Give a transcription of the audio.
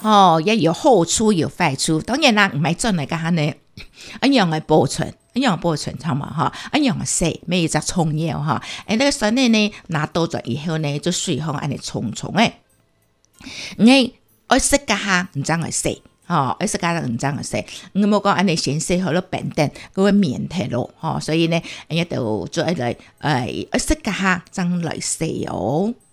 也有好處有壞處，當然啦，唔係真係咁呢，一樣嘅保存，差嘛一樣嘅洗，咩一隻蔥油那個水呢拿到咗以後呢，就水烘安尼沖誒，你愛食家下唔爭嚟洗，愛食家下唔爭嚟洗，我冇講安尼先洗好了便等，佢會面體咯，所以呢，一度做一嚟愛食家下爭嚟洗哦。